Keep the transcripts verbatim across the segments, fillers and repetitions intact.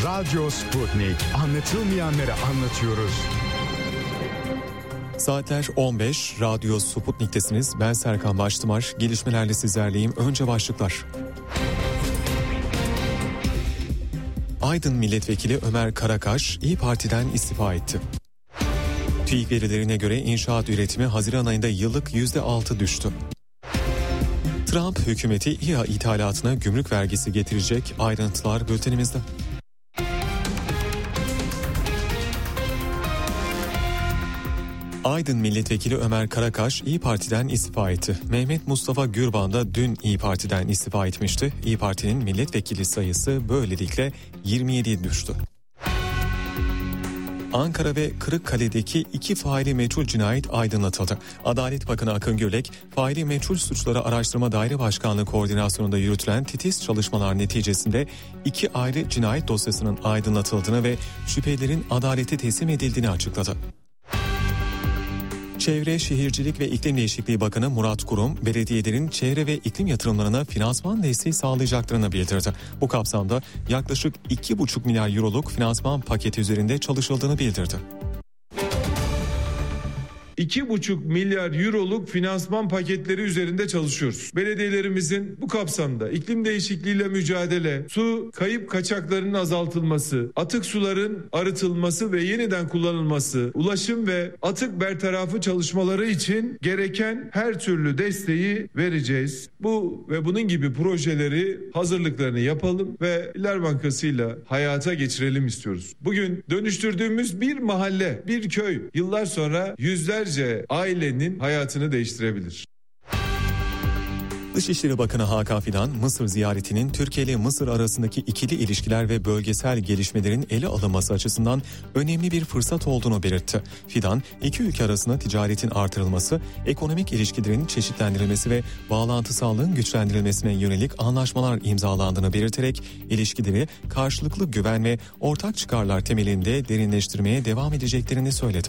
Radyo Sputnik. Anlatılmayanları anlatıyoruz. Saatler on beş, Radyo Sputnik'tesiniz. Ben Serkan Baştımar. Gelişmelerle sizlerleyim. Önce başlıklar. Aydın Milletvekili Ömer Karakaş, İYİ Parti'den istifa etti. TÜİK verilerine göre inşaat üretimi Haziran ayında yıllık yüzde altı düştü. Trump hükümeti İHA ithalatına gümrük vergisi getirecek. Ayrıntılar bültenimizde. Aydın Milletvekili Ömer Karakaş İYİ Parti'den istifa etti. Mehmet Mustafa Gürban da dün İYİ Parti'den istifa etmişti. İYİ Parti'nin milletvekili sayısı böylelikle yirmi yediye düştü. Ankara ve Kırıkkale'deki iki faili meçhul cinayet aydınlatıldı. Adalet Bakanı Akın Gürlek, faili meçhul suçları araştırma daire başkanlığı koordinasyonunda yürütülen titiz çalışmalar neticesinde iki ayrı cinayet dosyasının aydınlatıldığını ve şüphelilerin adalete teslim edildiğini açıkladı. Çevre, Şehircilik ve İklim Değişikliği Bakanı Murat Kurum, belediyelerin çevre ve iklim yatırımlarına finansman desteği sağlayacaklarını bildirdi. Bu kapsamda yaklaşık iki buçuk milyar euroluk finansman paketi üzerinde çalışıldığını bildirdi. iki buçuk milyar euroluk finansman paketleri üzerinde çalışıyoruz. Belediyelerimizin bu kapsamda iklim değişikliğiyle mücadele, su kayıp kaçaklarının azaltılması, atık suların arıtılması ve yeniden kullanılması, ulaşım ve atık bertarafı çalışmaları için gereken her türlü desteği vereceğiz. Bu ve bunun gibi projeleri hazırlıklarını yapalım ve İller Bankası'yla hayata geçirelim istiyoruz. Bugün dönüştürdüğümüz bir mahalle, bir köy yıllar sonra yüzler ailenin hayatını değiştirebilir. Dışişleri Bakanı Hakan Fidan, Mısır ziyaretinin Türkiye ile Mısır arasındaki ikili ilişkiler ve bölgesel gelişmelerin ele alınması açısından önemli bir fırsat olduğunu belirtti. Fidan, iki ülke arasında ticaretin artırılması, ekonomik ilişkilerin çeşitlendirilmesi ve bağlantısallığın güçlendirilmesine yönelik anlaşmalar imzalandığını belirterek ilişkileri karşılıklı güven ve ortak çıkarlar temelinde derinleştirmeye devam edeceklerini söyledi.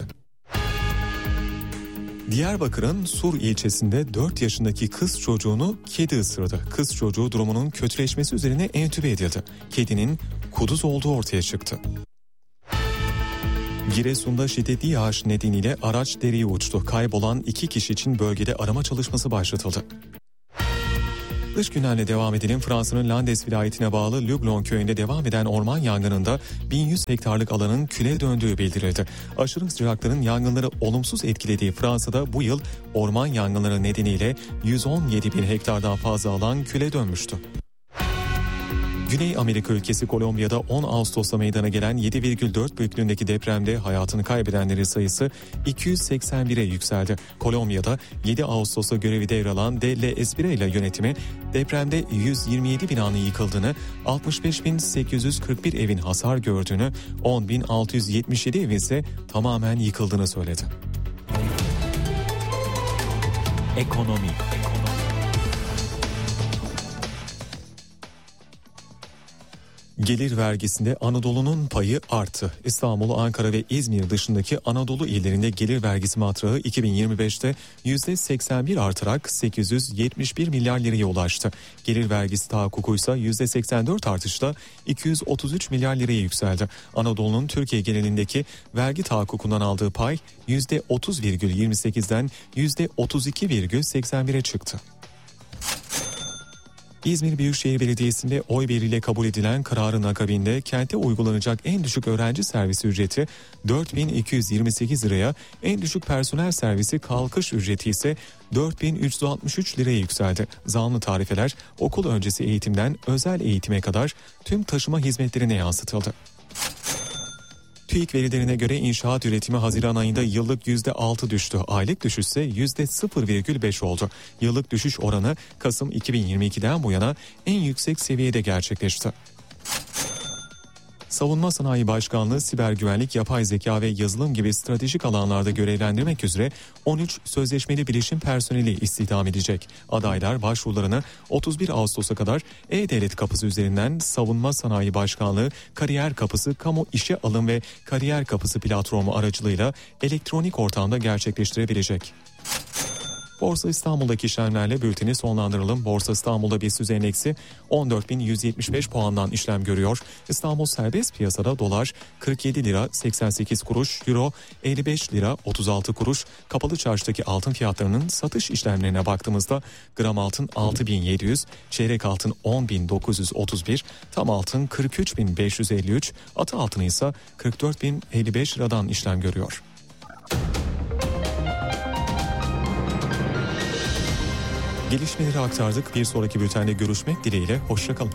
Diyarbakır'ın Sur ilçesinde dört yaşındaki kız çocuğunu kedi ısırdı. Kız çocuğu durumunun kötüleşmesi üzerine entübe edildi. Kedinin kuduz olduğu ortaya çıktı. Giresun'da şiddetli yağış nedeniyle araç dereye uçtu. Kaybolan iki kişi için bölgede arama çalışması başlatıldı. Dış günlerle devam edelim. Fransa'nın Landes vilayetine bağlı Luglon köyünde devam eden orman yangınında bin yüz hektarlık alanın küle döndüğü bildirildi. Aşırı sıcakların yangınları olumsuz etkilediği Fransa'da bu yıl orman yangınları nedeniyle yüz on yedi bin hektardan fazla alan küle dönmüştü. Güney Amerika ülkesi Kolombiya'da on Ağustos'ta meydana gelen yedi virgül dört büyüklüğündeki depremde hayatını kaybedenlerin sayısı iki yüz seksen bire yükseldi. Kolombiya'da yedi Ağustos'ta görevi devralan De La Espira ile yönetimi depremde yüz yirmi yedi binanın yıkıldığını, altmış beş bin sekiz yüz kırk bir evin hasar gördüğünü, on bin altı yüz yetmiş yedi evin ise tamamen yıkıldığını söyledi. Ekonomi. Gelir vergisinde Anadolu'nun payı arttı. İstanbul, Ankara ve İzmir dışındaki Anadolu illerinde gelir vergisi matrağı iki bin yirmi beşte yüzde seksen bir artarak sekiz yüz yetmiş bir milyar liraya ulaştı. Gelir vergisi tahakkuku ise yüzde seksen dört artışla iki yüz otuz üç milyar liraya yükseldi. Anadolu'nun Türkiye genelindeki vergi tahakkukundan aldığı pay yüzde otuz virgül yirmi sekizden yüzde otuz iki virgül seksen bire çıktı. İzmir Büyükşehir Belediyesi'nde oy birliğiyle kabul edilen kararın akabinde kente uygulanacak en düşük öğrenci servisi ücreti dört bin iki yüz yirmi sekiz liraya, en düşük personel servisi kalkış ücreti ise dört bin üç yüz altmış üç liraya yükseldi. Zamlı tarifeler okul öncesi eğitimden özel eğitime kadar tüm taşıma hizmetlerine yansıtıldı. TÜİK verilerine göre inşaat üretimi Haziran ayında yıllık yüzde altı düştü. Aylık düşüş ise yüzde sıfır virgül beş oldu. Yıllık düşüş oranı Kasım iki bin yirmi ikiden bu yana en yüksek seviyede gerçekleşti. Savunma Sanayi Başkanlığı siber güvenlik, yapay zeka ve yazılım gibi stratejik alanlarda görevlendirmek üzere on üç sözleşmeli bilişim personeli istihdam edecek. Adaylar başvurularını otuz bir Ağustos'a kadar E-Devlet Kapısı üzerinden Savunma Sanayi Başkanlığı Kariyer Kapısı Kamu İşe Alım ve Kariyer Kapısı platformu aracılığıyla elektronik ortamda gerçekleştirebilecek. Borsa İstanbul'daki işlemlerle bülteni sonlandıralım. Borsa İstanbul'da BIST endeksi on dört bin yüz yetmiş beş puandan işlem görüyor. İstanbul serbest piyasada dolar kırk yedi lira seksen sekiz kuruş, euro elli beş lira otuz altı kuruş. Kapalı çarşıdaki altın fiyatlarının satış işlemlerine baktığımızda gram altın altı bin yedi yüz, çeyrek altın on bin dokuz yüz otuz bir, tam altın kırk üç bin beş yüz elli üç, atı altını ise kırk dört bin elli beş liradan işlem görüyor. Gelişmeleri aktardık. Bir sonraki bültende görüşmek dileğiyle. Hoşça kalın.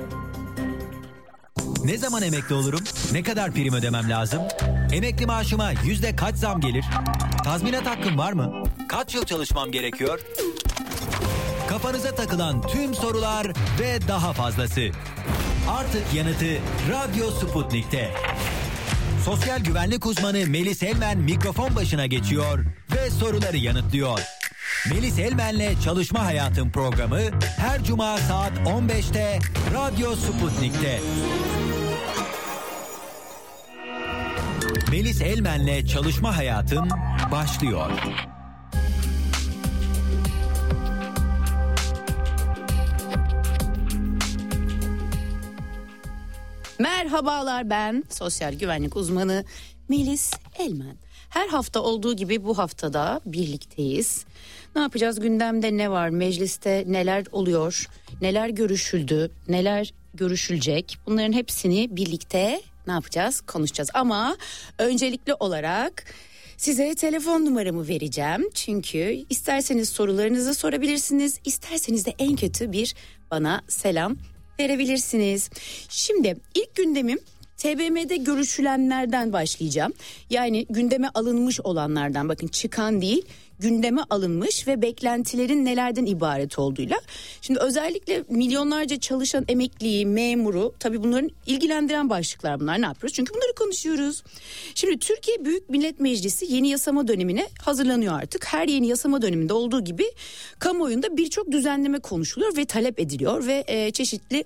Ne zaman emekli olurum? Ne kadar prim ödemem lazım? Emekli maaşıma yüzde kaç zam gelir? Tazminat hakkım var mı? Kaç yıl çalışmam gerekiyor? Kafanıza takılan tüm sorular ve daha fazlası. Artık yanıtı Radyo Sputnik'te. Sosyal güvenlik uzmanı Melis Elmen mikrofon başına geçiyor ve soruları yanıtlıyor. Melis Elmen'le Çalışma Hayatım programı her cuma saat on beşte Radyo Sputnik'te. Melis Elmen'le Çalışma Hayatım başlıyor. Merhabalar, ben sosyal güvenlik uzmanı Melis Elmen. Her hafta olduğu gibi bu haftada birlikteyiz. Ne yapacağız? Gündemde ne var? Mecliste neler oluyor? Neler görüşüldü? Neler görüşülecek? Bunların hepsini birlikte ne yapacağız? Konuşacağız. Ama öncelikli olarak size telefon numaramı vereceğim. Çünkü isterseniz sorularınızı sorabilirsiniz. İsterseniz de en kötü bir bana selam verebilirsiniz. Şimdi ilk gündemim T B M'de görüşülenlerden başlayacağım. Yani gündeme alınmış olanlardan, bakın çıkan değil, gündeme alınmış ve beklentilerin nelerden ibaret olduğuyla. Şimdi özellikle milyonlarca çalışan emekliyi, memuru, tabii bunların ilgilendiren başlıklar bunlar. Ne yapıyoruz? Çünkü bunları konuşuyoruz. Şimdi Türkiye Büyük Millet Meclisi yeni yasama dönemine hazırlanıyor artık. Her yeni yasama döneminde olduğu gibi kamuoyunda birçok düzenleme konuşuluyor ve talep ediliyor ve e, çeşitli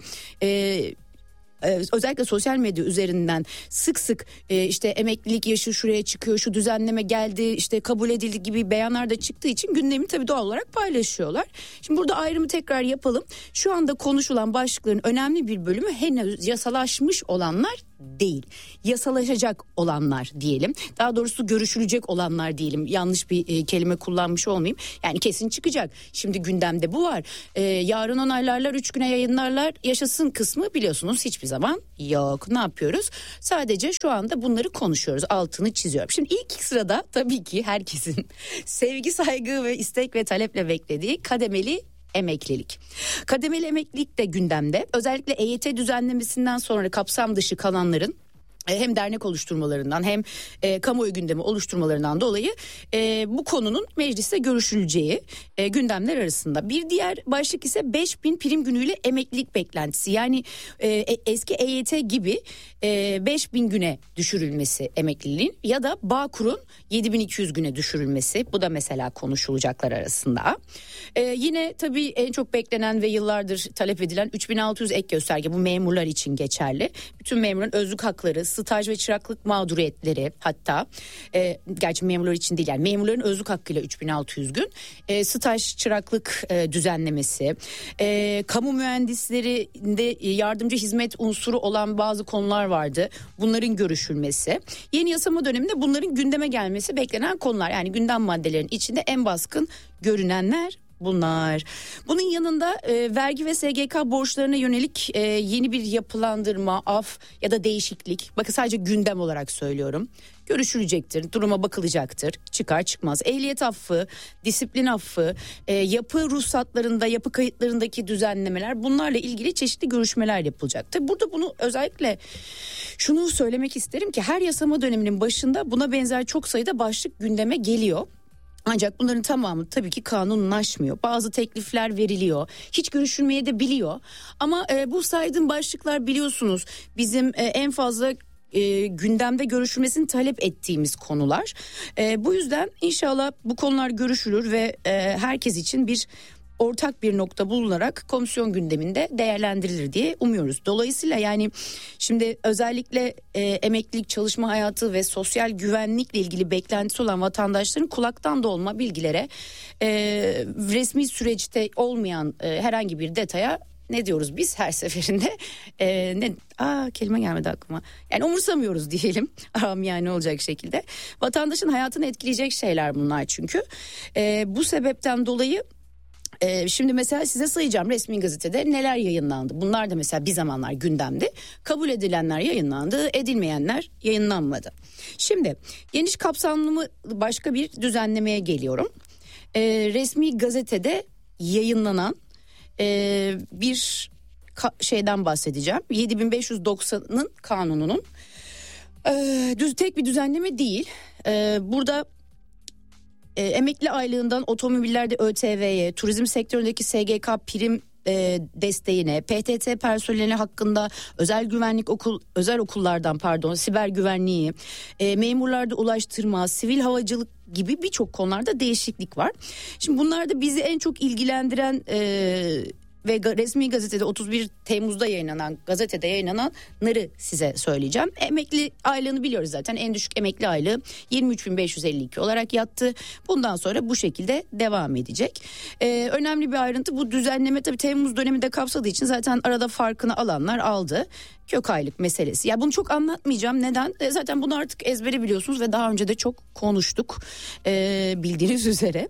E, özellikle sosyal medya üzerinden sık sık e, işte emeklilik yaşı şuraya çıkıyor, şu düzenleme geldi, işte kabul edildi gibi beyanlar da çıktığı için gündemi tabii doğal olarak paylaşıyorlar. Şimdi burada ayrımı tekrar yapalım. Şu anda konuşulan başlıkların önemli bir bölümü henüz yasalaşmış olanlar değil. Yasalaşacak olanlar diyelim. Daha doğrusu görüşülecek olanlar diyelim. Yanlış bir e, kelime kullanmış olmayayım. Yani kesin çıkacak. Şimdi gündemde bu var. E, yarın onaylarlar, üç güne yayınlarlar. Yaşasın kısmı biliyorsunuz hiçbir zaman yok. Ne yapıyoruz? Sadece şu anda bunları konuşuyoruz. Altını çiziyorum. Şimdi ilk sırada tabii ki herkesin sevgi, saygı ve istek ve taleple beklediği kademeli emeklilik. Kademeli emeklilik de gündemde. Özellikle E Y T düzenlemesinden sonra kapsam dışı kalanların hem dernek oluşturmalarından hem e, kamuoyu gündemi oluşturmalarından dolayı e, bu konunun mecliste görüşüleceği e, gündemler arasında. Bir diğer başlık ise beş bin prim günüyle emeklilik beklentisi. Yani e, eski E Y T gibi e, beş bin güne düşürülmesi emekliliğin ya da Bağkur'un yedi bin iki yüz güne düşürülmesi. Bu da mesela konuşulacaklar arasında. E, yine tabii en çok beklenen ve yıllardır talep edilen üç bin altı yüz ek gösterge, bu memurlar için geçerli. Bütün memurların özlük hakları, staj ve çıraklık mağduriyetleri, hatta e, gerçi memurlar için değil, yani memurların özlük hakkıyla üç bin altı yüz gün, e, staj çıraklık e, düzenlemesi, e, kamu mühendislerinde yardımcı hizmet unsuru olan bazı konular vardı. Bunların görüşülmesi. Yeni yasama döneminde bunların gündeme gelmesi beklenen konular. Yani gündem maddelerinin içinde en baskın görünenler bunlar. Bunun yanında e, vergi ve S G K borçlarına yönelik e, yeni bir yapılandırma, af ya da değişiklik. Bakın sadece gündem olarak söylüyorum. Görüşülecektir, duruma bakılacaktır. Çıkar çıkmaz. Ehliyet affı, disiplin affı, e, yapı ruhsatlarında, yapı kayıtlarındaki düzenlemeler, bunlarla ilgili çeşitli görüşmeler yapılacak. Tabii burada bunu özellikle şunu söylemek isterim ki her yasama döneminin başında buna benzer çok sayıda başlık gündeme geliyor. Ancak bunların tamamı tabii ki kanunlaşmıyor. Bazı teklifler veriliyor. Hiç görüşülmeye de biliyor. Ama e, bu saydığım başlıklar biliyorsunuz bizim e, en fazla e, gündemde görüşülmesini talep ettiğimiz konular. E, bu yüzden inşallah bu konular görüşülür ve e, herkes için bir ortak bir nokta bulunarak komisyon gündeminde değerlendirilir diye umuyoruz. Dolayısıyla yani şimdi özellikle e, emeklilik, çalışma hayatı ve sosyal güvenlikle ilgili beklentisi olan vatandaşların kulaktan dolma bilgilere, e, resmi süreçte olmayan e, herhangi bir detaya ne diyoruz biz her seferinde e, ne aa kelime gelmedi aklıma, yani umursamıyoruz diyelim aram yani olacak şekilde. Vatandaşın hayatını etkileyecek şeyler bunlar çünkü e, bu sebepten dolayı e, şimdi mesela size sayacağım resmi gazetede neler yayınlandı. Bunlar da mesela bir zamanlar gündemde, kabul edilenler yayınlandı, edilmeyenler yayınlanmadı. Şimdi geniş kapsamlı başka bir düzenlemeye geliyorum. E, resmi gazetede yayınlanan Ee, bir ka- şeyden bahsedeceğim. yedi bin beş yüz doksanın kanununun ee, düz tek bir düzenleme değil. Ee, burada e, emekli aylığından otomobillerde ÖTV'ye, turizm sektöründeki S G K prim e, desteğine, P T T personeli hakkında özel güvenlik okul özel okullardan pardon siber güvenliği, e, memurlarda ulaştırma, sivil havacılık gibi birçok konularda değişiklik var. Şimdi bunlarda bizi en çok ilgilendiren e, ve resmi gazetede otuz bir Temmuz'da yayınlanan, gazetede yayınlananları size söyleyeceğim. Emekli aylığını biliyoruz zaten, en düşük emekli aylığı yirmi üç bin beş yüz elli iki olarak yattı. Bundan sonra bu şekilde devam edecek. Ee, önemli bir ayrıntı, bu düzenleme tabii Temmuz döneminde kapsadığı için zaten arada farkını alanlar aldı. Kök aylık meselesi. Ya bunu çok anlatmayacağım. Neden? E, zaten bunu artık ezbere biliyorsunuz ve daha önce de çok konuştuk e, bildiğiniz üzere.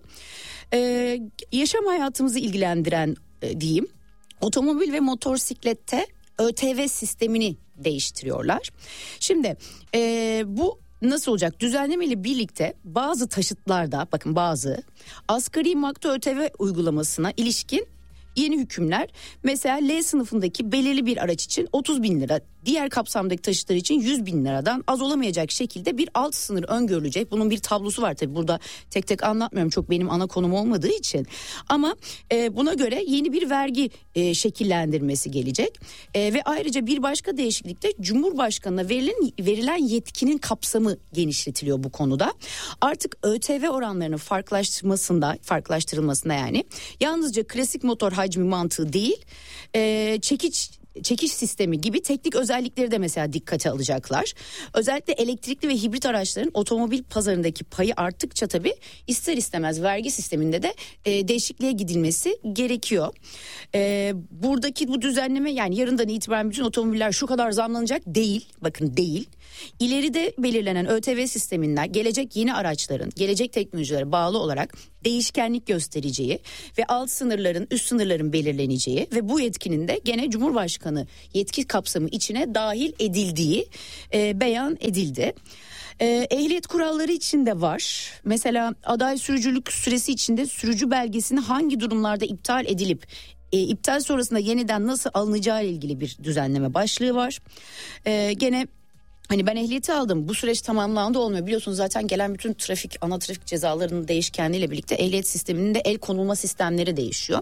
E, yaşam hayatımızı ilgilendiren e, diyeyim. Otomobil ve motosiklette ÖTV sistemini değiştiriyorlar. Şimdi e, bu nasıl olacak? Düzenlemeyle birlikte bazı taşıtlarda, bakın bazı asgari makta ÖTV uygulamasına ilişkin yeni hükümler, mesela L sınıfındaki belirli bir araç için otuz bin lira, diğer kapsamdaki taşıtlar için yüz bin liradan az olamayacak şekilde bir alt sınır öngörülecek. Bunun bir tablosu var tabii, burada tek tek anlatmıyorum, çok benim ana konum olmadığı için. Ama e, buna göre yeni bir vergi e, şekillendirmesi gelecek. E, ve ayrıca bir başka değişiklik de Cumhurbaşkanı'na verilen, verilen yetkinin kapsamı genişletiliyor bu konuda. Artık ÖTV oranlarının farklılaştırmasında, farklılaştırılmasında yani yalnızca klasik motor hacmi mantığı değil, e, çekiç çekiş sistemi gibi teknik özellikleri de mesela dikkate alacaklar. Özellikle elektrikli ve hibrit araçların otomobil pazarındaki payı arttıkça tabii ister istemez vergi sisteminde de e, değişikliğe gidilmesi gerekiyor. E, buradaki bu düzenleme, yani yarından itibaren bütün otomobiller şu kadar zamlanacak değil. Bakın değil. İleride belirlenen ÖTV sisteminden gelecek yeni araçların, gelecek teknolojilere bağlı olarak değişkenlik göstereceği ve alt sınırların, üst sınırların belirleneceği ve bu yetkinin de gene Cumhurbaşkanı yetki kapsamı içine dahil edildiği e, beyan edildi. E, ehliyet kuralları içinde var. Mesela aday sürücülük süresi içinde sürücü belgesini hangi durumlarda iptal edilip e, iptal sonrasında yeniden nasıl alınacağı ile ilgili bir düzenleme başlığı var. E, gene Hani ben ehliyeti aldım, bu süreç tamamlandı olmuyor. Biliyorsunuz zaten gelen bütün trafik, ana trafik cezalarının değişkenliğiyle birlikte ehliyet sisteminin de el konulma sistemleri değişiyor.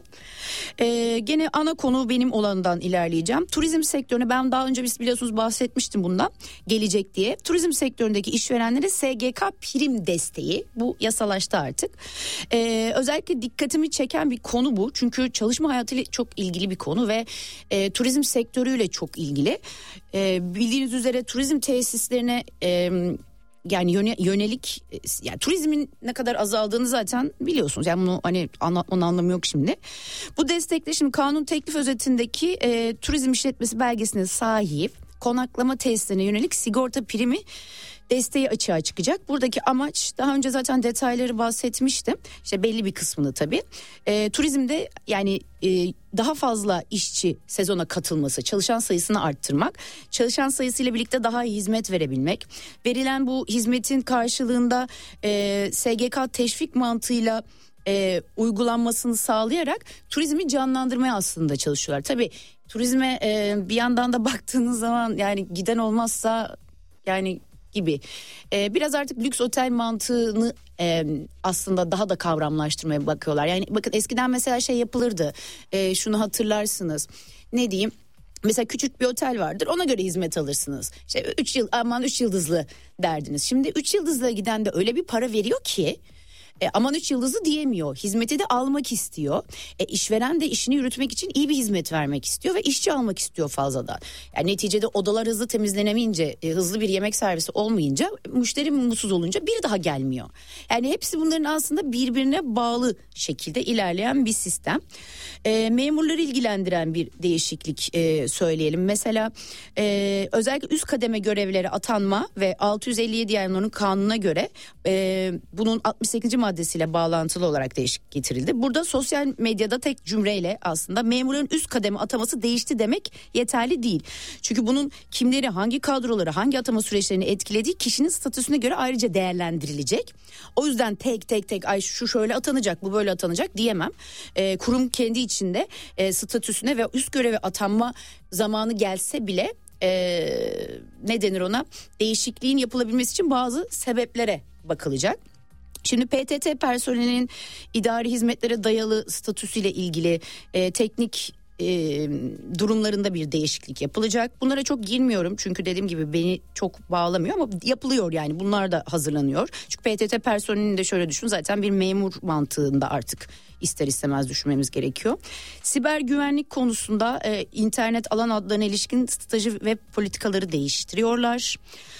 Ee, gene ana konu benim olandan ilerleyeceğim. Turizm sektörüne ben daha önce biz biliyorsunuz bahsetmiştim bundan gelecek diye. Turizm sektöründeki işverenlere S G K prim desteği, bu yasalaştı artık. Ee, özellikle dikkatimi çeken bir konu bu. Çünkü çalışma hayatıyla çok ilgili bir konu ve e, turizm sektörüyle çok ilgili. E, bildiğiniz üzere turizm tesislerine e, yani yöne, yönelik yani turizmin ne kadar azaldığını zaten biliyorsunuz. Yani bunu hani anlatmanın anlamı yok şimdi. Bu destekle şimdi kanun teklif özetindeki e, turizm işletmesi belgesine sahip konaklama tesislerine yönelik sigorta primi desteği açığa çıkacak. Buradaki amaç, daha önce zaten detayları bahsetmiştim. İşte belli bir kısmını tabii. E, turizmde yani e, daha fazla işçi sezona katılması, çalışan sayısını arttırmak, çalışan sayısıyla birlikte daha iyi hizmet verebilmek, verilen bu hizmetin karşılığında e, S G K teşvik mantığıyla e, uygulanmasını sağlayarak turizmi canlandırmaya aslında çalışıyorlar. Tabii turizme e, bir yandan da baktığınız zaman yani giden olmazsa yani gibi ee, biraz artık lüks otel mantığını e, aslında daha da kavramlaştırmaya bakıyorlar. Yani bakın eskiden mesela şey yapılırdı, e, şunu hatırlarsınız, ne diyeyim, mesela küçük bir otel vardır, ona göre hizmet alırsınız. İşte üç yıl aman üç yıldızlı derdiniz. Şimdi üç yıldızlıya giden de öyle bir para veriyor ki E, aman üç yıldızı diyemiyor. Hizmeti de almak istiyor. E, işveren de işini yürütmek için iyi bir hizmet vermek istiyor ve işçi almak istiyor fazladan. Yani neticede odalar hızlı temizlenemeyince, e, hızlı bir yemek servisi olmayınca, müşteri mutsuz olunca bir daha gelmiyor. Yani hepsi bunların aslında birbirine bağlı şekilde ilerleyen bir sistem. E, memurları ilgilendiren bir değişiklik e, söyleyelim. Mesela e, özellikle üst kademe görevlere atanma ve altı yüz elli yedi yayınlarının kanununa göre e, bunun altmış sekizinci maddesiyle bağlantılı olarak değişiklik getirildi. Burada sosyal medyada tek cümleyle aslında memurların üst kademe ataması değişti demek yeterli değil. Çünkü bunun kimleri, hangi kadroları, hangi atama süreçlerini etkilediği kişinin statüsüne göre ayrıca değerlendirilecek. O yüzden tek tek tek ay şu şöyle atanacak, bu böyle atanacak diyemem. E, kurum kendi içinde e, statüsüne ve üst göreve atanma zamanı gelse bile e, ne denir ona, değişikliğin yapılabilmesi için bazı sebeplere bakılacak. Şimdi P T T personelinin idari hizmetlere dayalı statüsüyle ilgili e, teknik e, durumlarında bir değişiklik yapılacak. Bunlara çok girmiyorum çünkü dediğim gibi beni çok bağlamıyor ama yapılıyor, yani bunlar da hazırlanıyor. Çünkü P T T personelini de şöyle düşün, zaten bir memur mantığında artık ister istemez düşünmemiz gerekiyor. Siber güvenlik konusunda e, internet alan adlarına ilişkin stajı ve politikaları değiştiriyorlar.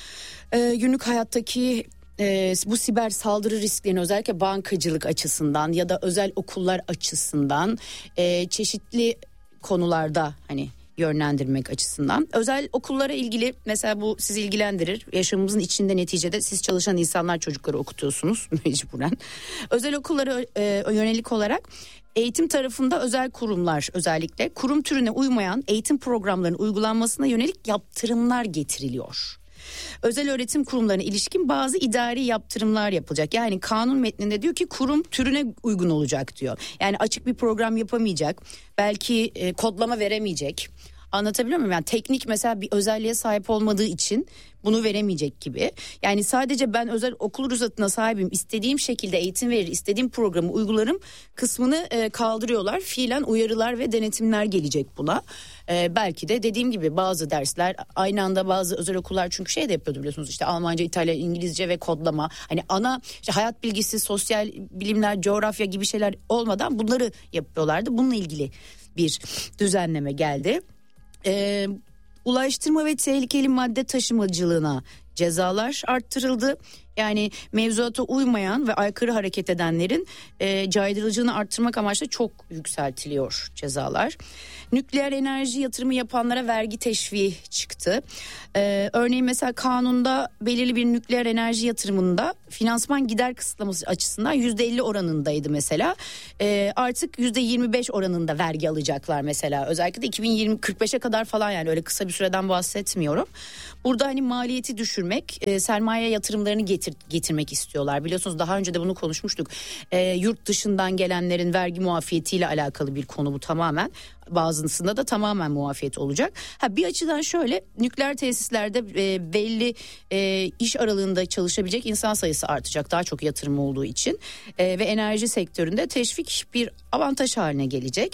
E, günlük hayattaki Ee, bu siber saldırı risklerini özellikle bankacılık açısından ya da özel okullar açısından e, çeşitli konularda hani yönlendirmek açısından. Özel okullara ilgili mesela bu sizi ilgilendirir. Yaşamımızın içinde neticede siz çalışan insanlar çocukları okutuyorsunuz mecburen. Özel okullara e, yönelik olarak eğitim tarafında özel kurumlar özellikle kurum türüne uymayan eğitim programlarının uygulanmasına yönelik yaptırımlar getiriliyor. Özel öğretim kurumlarına ilişkin bazı idari yaptırımlar yapılacak. Yani kanun metninde diyor ki kurum türüne uygun olacak diyor. Yani açık bir program yapamayacak, belki e, kodlama veremeyecek. Anlatabiliyor muyum? Yani teknik mesela bir özelliğe sahip olmadığı için bunu veremeyecek gibi. Yani sadece ben özel okul ruhsatına sahibim, istediğim şekilde eğitim verir, istediğim programı uygularım kısmını e, kaldırıyorlar. Fiilen uyarılar ve denetimler gelecek buna. E, belki de dediğim gibi bazı dersler aynı anda, bazı özel okullar çünkü şey de yapıyordu biliyorsunuz, işte Almanca, İtalya, İngilizce ve kodlama. Hani ana işte hayat bilgisi, sosyal bilimler, coğrafya gibi şeyler olmadan bunları yapıyorlardı. Bununla ilgili bir düzenleme geldi. Ee, ulaştırma ve tehlikeli madde taşımacılığına cezalar arttırıldı. Yani mevzuata uymayan ve aykırı hareket edenlerin e, caydırıcılığını arttırmak amaçlı çok yükseltiliyor cezalar. Nükleer enerji yatırımı yapanlara vergi teşviği çıktı. Ee, örneğin mesela kanunda belirli bir nükleer enerji yatırımında finansman gider kısıtlaması açısından yüzde elli oranındaydı mesela. Ee, artık yüzde yirmi beş oranında vergi alacaklar mesela. Özellikle de iki bin yirmi kırk beşe kadar falan, yani öyle kısa bir süreden bahsetmiyorum. Burada hani maliyeti düşürmek, e, sermaye yatırımlarını getir, getirmek istiyorlar. Biliyorsunuz daha önce de bunu konuşmuştuk. E, yurt dışından gelenlerin vergi muafiyetiyle alakalı bir konu bu tamamen. Bazısında da tamamen muafiyet olacak. Ha, bir açıdan şöyle, nükleer tesislerde e, belli e, iş aralığında çalışabilecek insan sayısı artacak, daha çok yatırım olduğu için e, ve enerji sektöründe teşvik bir avantaj haline gelecek.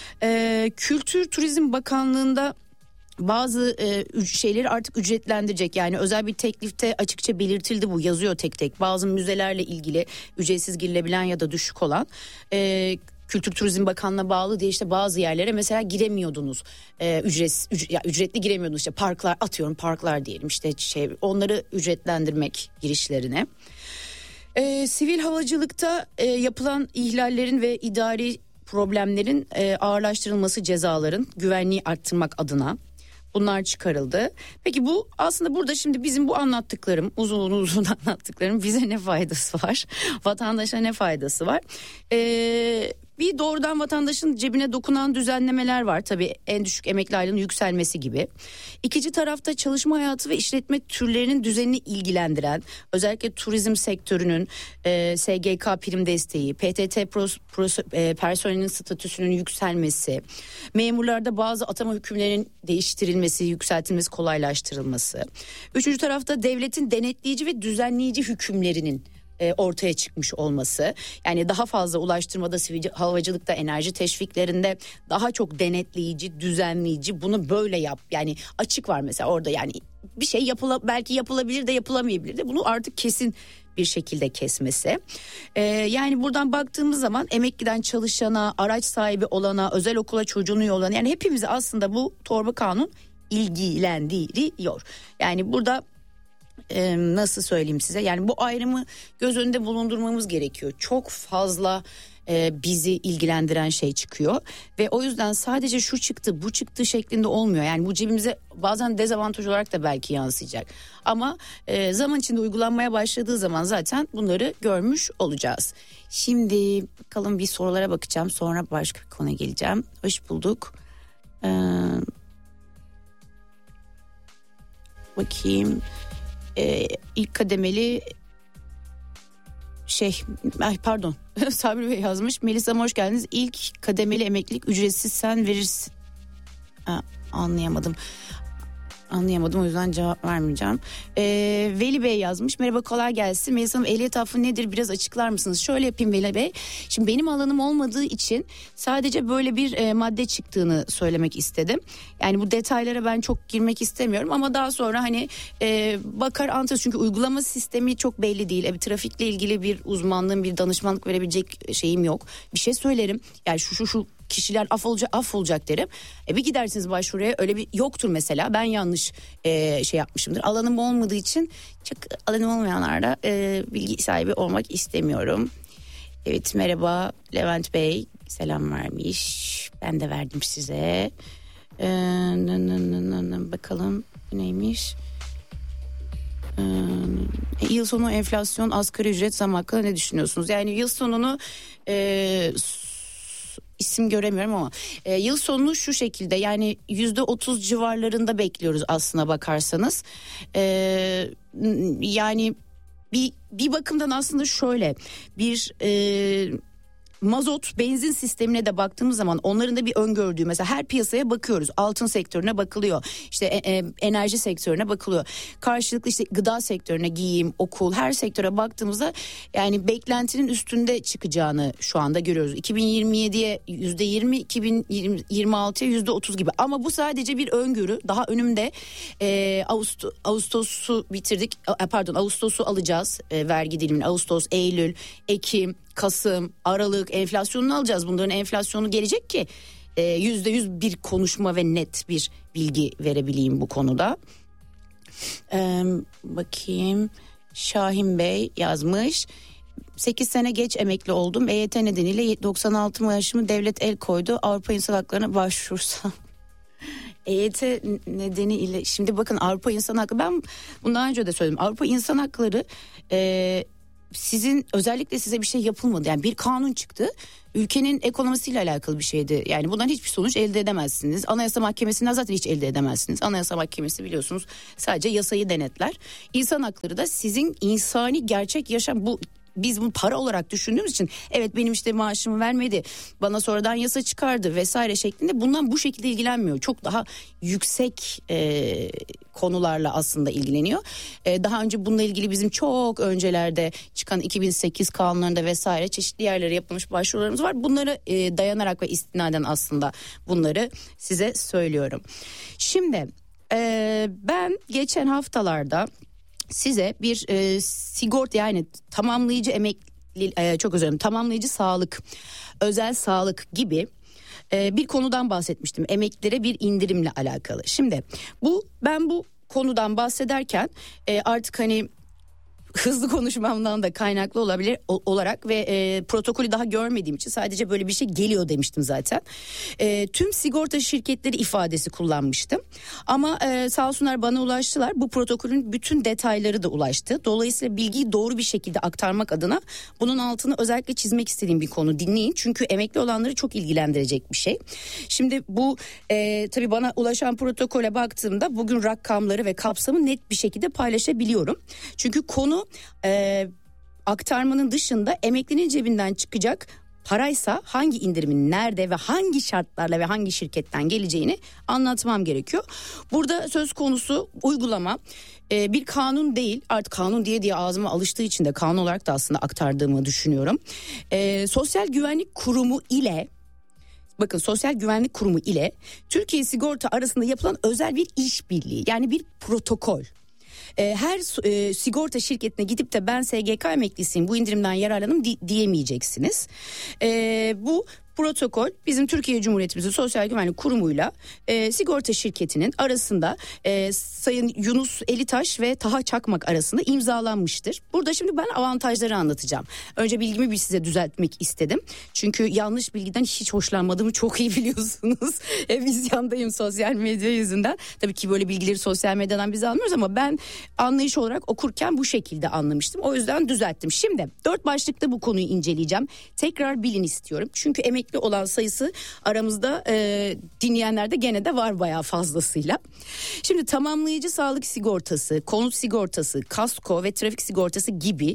E, Kültür Turizm Bakanlığı'nda bazı e, şeyleri artık ücretlendirecek. Yani özel bir teklifte açıkça belirtildi, bu yazıyor tek tek. Bazı müzelerle ilgili ücretsiz girilebilen ya da düşük olan e, Kültür Turizm Bakanlığı'na bağlı diye işte bazı yerlere mesela giremiyordunuz. Ee, ücret, üc, ya ücretli giremiyordunuz, işte parklar, atıyorum parklar diyelim, işte şey, onları ücretlendirmek girişlerine. Ee, sivil havacılıkta e, yapılan ihlallerin ve idari problemlerin e, ağırlaştırılması, cezaların güvenliği arttırmak adına bunlar çıkarıldı. Peki bu aslında burada şimdi bizim bu anlattıklarım, uzun uzun anlattıklarım bize ne faydası var? Vatandaşa ne faydası var? Eee... Bir doğrudan vatandaşın cebine dokunan düzenlemeler var. Tabii en düşük emekli aylığının yükselmesi gibi. İkinci tarafta çalışma hayatı ve işletme türlerinin düzenini ilgilendiren, özellikle turizm sektörünün e, S G K prim desteği, P T T pros, pros, e, personelinin statüsünün yükselmesi, memurlarda bazı atama hükümlerinin değiştirilmesi, yükseltilmesi, kolaylaştırılması. Üçüncü tarafta devletin denetleyici ve düzenleyici hükümlerinin ortaya çıkmış olması, yani daha fazla ulaştırmada, sivil havacılıkta, enerji teşviklerinde daha çok denetleyici, düzenleyici, bunu böyle yap, yani açık var mesela orada, yani bir şey yapıla, belki yapılabilir de yapılamayabilir de, bunu artık kesin bir şekilde kesmesi. Ee, yani buradan baktığımız zaman emekliden çalışana, araç sahibi olana, özel okula çocuğunu yollana, yani hepimizi aslında bu torba kanun ilgilendiriyor. Yani burada e, nasıl söyleyeyim size, yani bu ayrımı göz önünde bulundurmamız gerekiyor. Çok fazla e, bizi ilgilendiren şey çıkıyor ve o yüzden sadece şu çıktı bu çıktı şeklinde olmuyor. Yani bu cebimize bazen dezavantaj olarak da belki yansıyacak ama e, zaman içinde uygulanmaya başladığı zaman zaten bunları görmüş olacağız. Şimdi bakalım, bir sorulara bakacağım, sonra başka bir konuya geleceğim. Hoş bulduk. Ee, bakayım. Ee, ilk kademeli şey ay pardon Sabri Bey yazmış. Melisa hoş geldiniz. İlk kademeli emeklilik ücretsiz, sen verirsin. Ha, anlayamadım. Anlayamadım, o yüzden cevap vermeyeceğim. Ee, Veli Bey yazmış. Merhaba, kolay gelsin. Melisa Hanım, ehliyet affı nedir, biraz açıklar mısınız? Şöyle yapayım Veli Bey. Şimdi benim alanım olmadığı için sadece böyle bir e, madde çıktığını söylemek istedim. Yani bu detaylara ben çok girmek istemiyorum ama daha sonra hani e, bakar anlatırız. Çünkü uygulama sistemi çok belli değil. E, bir trafikle ilgili bir uzmanlığım, bir danışmanlık verebilecek şeyim yok. Bir şey söylerim. Yani şu şu şu kişiler af olacak, af olacak derim. E bir gidersiniz başvuruya, öyle bir yoktur mesela. Ben yanlış e, şey yapmışımdır. Alanım olmadığı için çok alanım olmayanlarda e, bilgi sahibi olmak istemiyorum. Evet, merhaba Levent Bey, selam vermiş. Ben de verdim size. E, nı nı nı nı nı, bakalım neymiş. E, yıl sonu enflasyon, asgari ücret zam hakkında ne düşünüyorsunuz? Yani yıl sonunu e, isim göremiyorum ama e, yıl sonunu şu şekilde, yani yüzde otuz civarlarında bekliyoruz aslına bakarsanız. E, yani bir bir bakımdan aslında şöyle bir e, mazot, benzin sistemine de baktığımız zaman onların da bir öngördüğü, mesela her piyasaya bakıyoruz. Altın sektörüne bakılıyor. İşte e, e, enerji sektörüne bakılıyor. Karşılıklı işte gıda sektörüne, giyim, okul, her sektöre baktığımızda yani beklentinin üstünde çıkacağını şu anda görüyoruz. iki bin yirmi yediye yüzde yirmi, iki bin yirmi altıya yüzde otuz gibi. Ama bu sadece bir öngörü. Daha önümde e, Ağustos, Ağustos'u bitirdik. Pardon, Ağustos'u alacağız. E, vergi dilimini Ağustos, Eylül, Ekim, Kasım, Aralık enflasyonunu alacağız. Bunların enflasyonu gelecek ki yüzde yüz bir konuşma ve net bir bilgi verebileyim bu konuda. Ee, bakayım, Şahin Bey yazmış. sekiz sene geç emekli oldum. E Y T nedeniyle doksan altı maaşımı devlet el koydu. Avrupa İnsan Hakları'na başvursam. E Y T nedeniyle, şimdi bakın, Avrupa İnsan Hakları, ben bundan önce de söyledim. Avrupa İnsan Hakları e, sizin özellikle size bir şey yapılmadı. Yani bir kanun çıktı. Ülkenin ekonomisiyle alakalı bir şeydi. Yani bundan hiçbir sonuç elde edemezsiniz. Anayasa Mahkemesi'nden zaten hiç elde edemezsiniz. Anayasa Mahkemesi biliyorsunuz sadece yasayı denetler. İnsan hakları da sizin insani gerçek yaşam, bu biz bunu para olarak düşündüğümüz için, evet benim işte maaşımı vermedi, bana sonradan yasa çıkardı vesaire şeklinde, bundan bu şekilde ilgilenmiyor. Çok daha yüksek e, konularla aslında ilgileniyor. E, daha önce bununla ilgili bizim çok öncelerde çıkan iki bin sekiz kanunlarında vesaire çeşitli yerlere yapılmış başvurularımız var. Bunları e, dayanarak ve istinaden aslında bunları size söylüyorum. Şimdi e, ben geçen haftalarda size bir e, sigorta, yani tamamlayıcı emekli, e, çok özür dilerim, tamamlayıcı sağlık, özel sağlık gibi e, bir konudan bahsetmiştim. Emeklilere bir indirimle alakalı. Şimdi bu ben bu konudan bahsederken e, artık hani hızlı konuşmamdan da kaynaklı olabilir o, olarak ve e, protokolü daha görmediğim için sadece böyle bir şey geliyor demiştim zaten. E, tüm sigorta şirketleri ifadesi kullanmıştım. Ama e, sağ olsunlar bana ulaştılar. Bu protokolün bütün detayları da ulaştı. Dolayısıyla bilgiyi doğru bir şekilde aktarmak adına bunun altını özellikle çizmek istediğim bir konu. Dinleyin, çünkü emekli olanları çok ilgilendirecek bir şey. Şimdi bu e, tabii bana ulaşan protokole baktığımda bugün rakamları ve kapsamı net bir şekilde paylaşabiliyorum. Çünkü konu e, aktarmanın dışında emeklinin cebinden çıkacak paraysa hangi indirimin nerede ve hangi şartlarla ve hangi şirketten geleceğini anlatmam gerekiyor. Burada söz konusu uygulama e, bir kanun değil, artık kanun diye diye ağzıma alıştığı için de kanun olarak da aslında aktardığımı düşünüyorum. E, Sosyal Güvenlik Kurumu ile Bakın, Sosyal Güvenlik Kurumu ile Türkiye Sigorta arasında yapılan özel bir işbirliği, yani bir protokol. e, her e, sigorta şirketine gidip de ben S G K emeklisiyim bu indirimden yararlanım di- diyemeyeceksiniz. E, bu protokol bizim Türkiye Cumhuriyetimizin Sosyal Güvenlik Kurumu'yla e, sigorta şirketinin arasında e, Sayın Yunus Elitaş ve Taha Çakmak arasında imzalanmıştır. Burada şimdi ben avantajları anlatacağım. Önce bilgimi bir size düzeltmek istedim. Çünkü yanlış bilgiden hiç hoşlanmadığımı çok iyi biliyorsunuz. Hep isyandayım sosyal medya yüzünden. Tabii ki böyle bilgileri sosyal medyadan biz almıyoruz ama ben anlayış olarak okurken bu şekilde anlamıştım. O yüzden düzelttim. Şimdi dört başlıkta bu konuyu inceleyeceğim. Tekrar bilin istiyorum. Çünkü emekli olan sayısı aramızda e, dinleyenlerde gene de var bayağı fazlasıyla. Şimdi tamamlayıcı sağlık sigortası, konut sigortası, kasko ve trafik sigortası gibi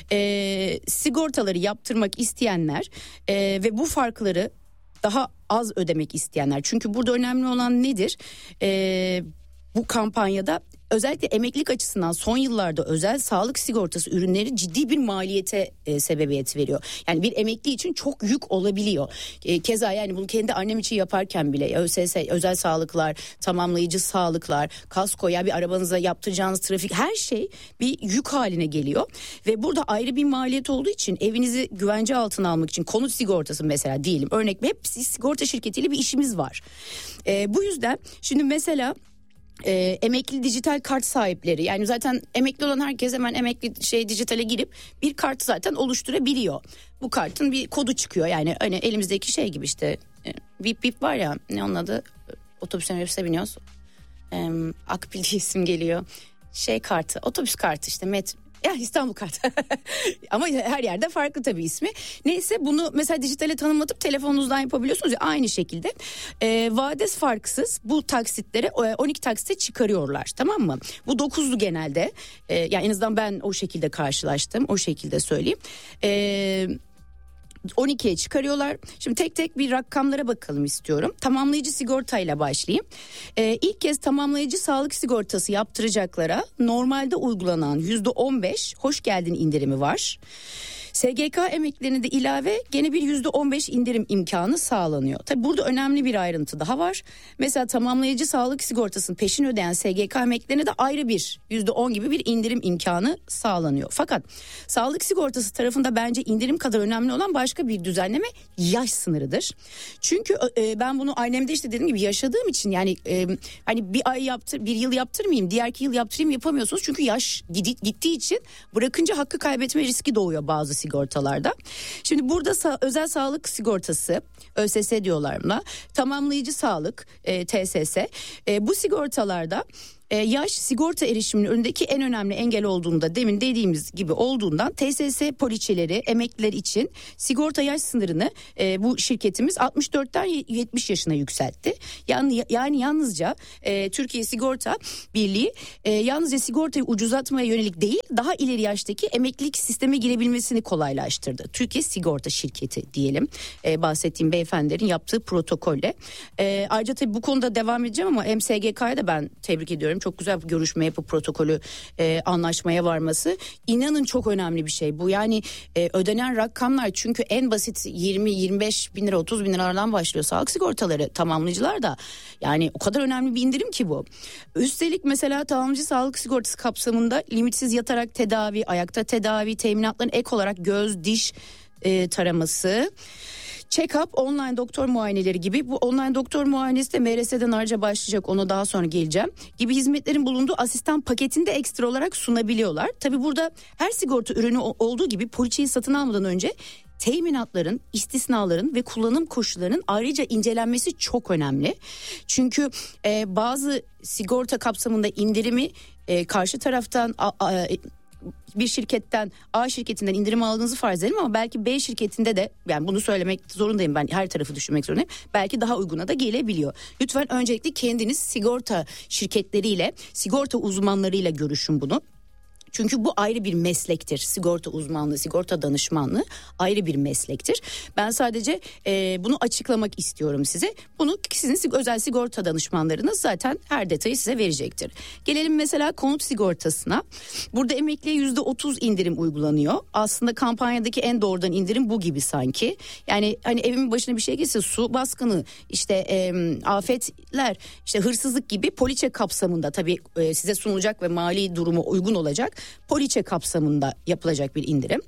e, sigortaları yaptırmak isteyenler e, ve bu farkları daha az ödemek isteyenler. Çünkü burada önemli olan nedir? E, bu kampanyada özellikle emeklilik açısından son yıllarda özel sağlık sigortası ürünleri ciddi bir maliyete e, sebebiyet veriyor. Yani bir emekli için çok yük olabiliyor. E, keza yani bunu kendi annem için yaparken bile Ö S S, özel sağlıklar, tamamlayıcı sağlıklar, kasko ya bir arabanıza yaptıracağınız trafik her şey bir yük haline geliyor. Ve burada ayrı bir maliyet olduğu için evinizi güvence altına almak için konut sigortası mesela diyelim örnek hep sigorta şirketiyle bir işimiz var. E, bu yüzden şimdi mesela E, emekli dijital kart sahipleri yani zaten emekli olan herkes hemen emekli şey dijitale girip bir kart zaten oluşturabiliyor. Bu kartın bir kodu çıkıyor yani hani elimizdeki şey gibi işte e, bip bip var ya ne onun adı otobüsten otobüse biniyoruz. E, Akbil diye isim geliyor şey kartı otobüs kartı işte metro. Ya İstanbul kartı ama her yerde farklı tabii ismi. Neyse bunu mesela dijitale tanımlatıp telefonunuzdan yapabiliyorsunuz ya aynı şekilde. E, vade farksız bu taksitlere on iki taksite çıkarıyorlar tamam mı? Bu dokuzlu genelde e, yani en azından ben o şekilde karşılaştım o şekilde söyleyeyim. Eee on ikiye çıkarıyorlar. Şimdi tek tek bir rakamlara bakalım istiyorum. Tamamlayıcı sigortayla başlayayım. Ee, ilk kez tamamlayıcı sağlık sigortası yaptıracaklara normalde uygulanan yüzde on beş hoş geldin indirimi var. S G K emeklilerine de ilave gene bir yüzde on beş indirim imkanı sağlanıyor. Tabi burada önemli bir ayrıntı daha var. Mesela tamamlayıcı sağlık sigortasının peşin ödeyen S G K emeklilerine de ayrı bir yüzde on gibi bir indirim imkanı sağlanıyor. Fakat sağlık sigortası tarafında bence indirim kadar önemli olan başka bir düzenleme yaş sınırıdır. Çünkü e, ben bunu annemde işte dediğim gibi yaşadığım için yani e, hani bir ay yaptır, bir yıl yaptırmayayım, diğerki yıl yaptırayım yapamıyorsunuz. Çünkü yaş gittiği için bırakınca hakkı kaybetme riski doğuyor bazı sigortalarda. Şimdi burada sa- özel sağlık sigortası Ö S S diyorlar buna. Tamamlayıcı sağlık e, T S S. E, bu sigortalarda e, yaş sigorta erişiminin önündeki en önemli engel olduğunda demin dediğimiz gibi olduğundan T S S poliçeleri emekliler için sigorta yaş sınırını e, bu şirketimiz altmış dörtten yetmiş yaşına yükseltti. Yani, yani yalnızca e, Türkiye Sigorta Birliği e, yalnızca sigortayı ucuzlatmaya yönelik değil daha ileri yaştaki emeklilik sisteme girebilmesini kolaylaştırdı. Türkiye Sigorta Şirketi diyelim e, bahsettiğim beyefendilerin yaptığı protokolle. E, ayrıca tabii bu konuda devam edeceğim ama hem S G K'ya da ben tebrik ediyorum. Çok güzel bir görüşme yapıp protokolü e, anlaşmaya varması. İnanın çok önemli bir şey bu. Yani e, ödenen rakamlar çünkü en basit yirmi yirmi beş bin lira otuz bin liradan başlıyor sağlık sigortaları tamamlayıcılar da. Yani o kadar önemli bir indirim ki bu. Üstelik mesela tamamlayıcı sağlık sigortası kapsamında limitsiz yatarak tedavi, ayakta tedavi, teminatların ek olarak göz, diş e, taraması, check-up, online doktor muayeneleri gibi bu online doktor muayenesi de M R S'den harca başlayacak ona daha sonra geleceğim gibi hizmetlerin bulunduğu asistan paketini de ekstra olarak sunabiliyorlar. Tabii burada her sigorta ürünü olduğu gibi poliçeyi satın almadan önce teminatların, istisnaların ve kullanım koşullarının ayrıca incelenmesi çok önemli. Çünkü e, bazı sigorta kapsamında indirimi e, karşı taraftan a, a, bir şirketten A şirketinden indirim aldığınızı farz edelim ama belki B şirketinde de yani bunu söylemek zorundayım ben her tarafı düşünmek zorundayım. Belki daha uyguna da gelebiliyor. Lütfen öncelikle kendiniz sigorta şirketleriyle sigorta uzmanlarıyla görüşün bunu. Çünkü bu ayrı bir meslektir. Sigorta uzmanlığı, sigorta danışmanlığı ayrı bir meslektir. Ben sadece e, bunu açıklamak istiyorum size. Bunu sizin özel sigorta danışmanlarınız zaten her detayı size verecektir. Gelelim mesela konut sigortasına. Burada emekliye yüzde otuz indirim uygulanıyor. Aslında kampanyadaki en doğrudan indirim bu gibi sanki. Yani hani evimin başına bir şey gelse, su baskını, işte e, afetler, işte hırsızlık gibi poliçe kapsamında tabii e, size sunulacak ve mali durumu uygun olacak poliçe kapsamında yapılacak bir indirim.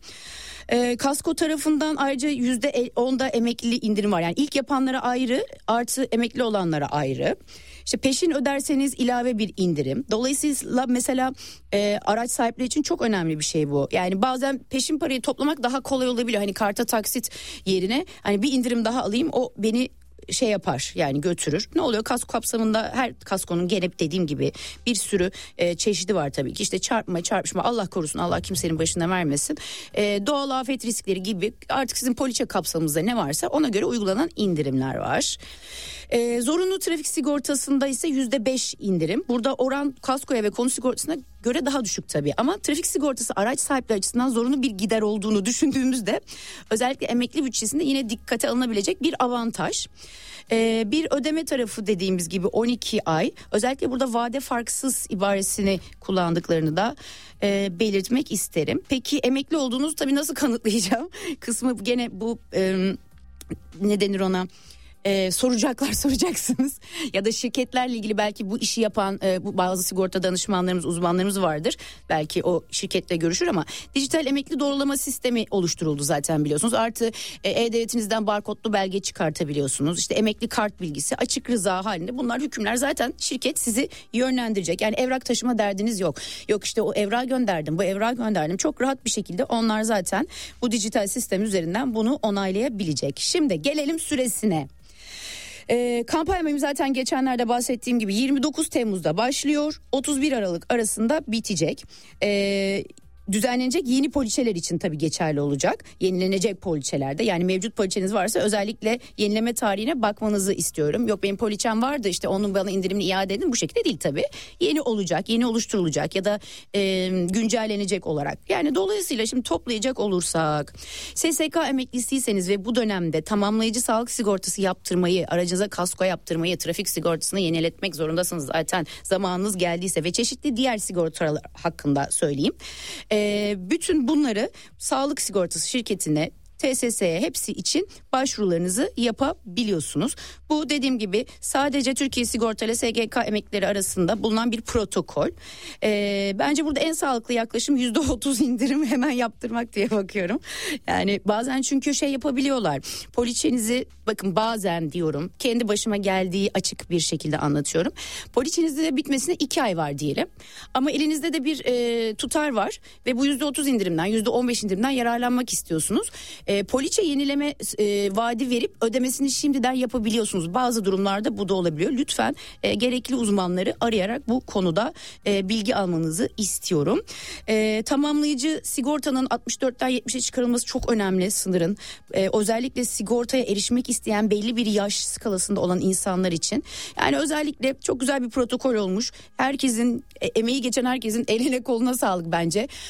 E, kasko tarafından ayrıca yüzde onda emekli indirim var. Yani ilk yapanlara ayrı, artı emekli olanlara ayrı. İşte peşin öderseniz ilave bir indirim. Dolayısıyla mesela e, araç sahipleri için çok önemli bir şey bu. Yani bazen peşin parayı toplamak daha kolay olabiliyor. Hani karta taksit yerine hani bir indirim daha alayım, o beni şey yapar, yani götürür. Ne oluyor? Kasko kapsamında her kaskonun gene dediğim gibi bir sürü e, çeşidi var tabii ki. İşte çarpma, çarpışma, Allah korusun, Allah kimsenin başına vermesin. E, doğal afet riskleri gibi artık sizin poliçe kapsamınızda ne varsa ona göre uygulanan indirimler var. E, zorunlu trafik sigortasında ise yüzde beş indirim. Burada oran kaskoya ve konut sigortasına göre daha düşük tabii. Ama trafik sigortası araç sahipleri açısından zorunlu bir gider olduğunu düşündüğümüzde özellikle emekli bütçesinde yine dikkate alınabilecek bir avantaj. Ee, bir ödeme tarafı dediğimiz gibi on iki ay. Özellikle burada vade farksız ibaresini kullandıklarını da e, belirtmek isterim. Peki emekli olduğunuzu tabii nasıl kanıtlayacağım kısmı gene bu e, ne denir ona? Ee, soracaklar soracaksınız ya da şirketlerle ilgili belki bu işi yapan e, bu bazı sigorta danışmanlarımız, uzmanlarımız vardır, belki o şirketle görüşür ama dijital emekli doğrulama sistemi oluşturuldu zaten biliyorsunuz. Artı e, E-Devletinizden barkodlu belge çıkartabiliyorsunuz, işte emekli kart bilgisi, açık rıza halinde, bunlar hükümler zaten şirket sizi yönlendirecek. Yani evrak taşıma derdiniz yok, yok işte o evrağı gönderdim, bu evrağı gönderdim, çok rahat bir şekilde onlar zaten bu dijital sistem üzerinden bunu onaylayabilecek. Şimdi gelelim süresine. E, kampanya benim zaten geçenlerde bahsettiğim gibi yirmi dokuz Temmuz'da başlıyor, otuz bir Aralık arasında bitecek. E, düzenlenecek yeni poliçeler için tabii geçerli olacak. Yenilenecek poliçelerde, yani mevcut poliçeniz varsa özellikle yenileme tarihine bakmanızı istiyorum. Yok benim poliçem vardı, işte onun bana indirimini iade edin, bu şekilde değil tabii. Yeni olacak, yeni oluşturulacak ya da e, güncellenecek olarak. Yani dolayısıyla şimdi toplayacak olursak, S S K emeklisiyseniz ve bu dönemde tamamlayıcı sağlık sigortası yaptırmayı, aracınıza kasko yaptırmayı, trafik sigortasını yeniletmek zorundasınız zaten zamanınız geldiyse ve çeşitli diğer sigortalar hakkında söyleyeyim. E, bütün bunları sağlık sigortası şirketine, T S S'ye hepsi için başvurularınızı yapabiliyorsunuz. Bu dediğim gibi sadece Türkiye Sigorta ile S G K emeklileri arasında bulunan bir protokol. Ee, bence burada en sağlıklı yaklaşım yüzde otuz indirim hemen yaptırmak diye bakıyorum. Yani bazen çünkü şey yapabiliyorlar. Poliçenizi, bakın bazen diyorum, kendi başıma geldiği açık bir şekilde anlatıyorum. Poliçenizde de bitmesine iki ay var diyelim. Ama elinizde de bir e, tutar var ve bu yüzde otuz indirimden, yüzde on beş indirimden yararlanmak istiyorsunuz. E, poliçe yenileme e, vaadi verip ödemesini şimdiden yapabiliyorsunuz. Bazı durumlarda bu da olabiliyor. Lütfen e, gerekli uzmanları arayarak bu konuda e, bilgi almanızı istiyorum. E, tamamlayıcı sigortanın altmış dörtten yetmişe çıkarılması çok önemli, sınırın. E, özellikle sigortaya erişmek isteyen belli bir yaş skalasında olan insanlar için. Yani özellikle çok güzel bir protokol olmuş. Herkesin, e, emeği geçen herkesin eline koluna sağlık bence.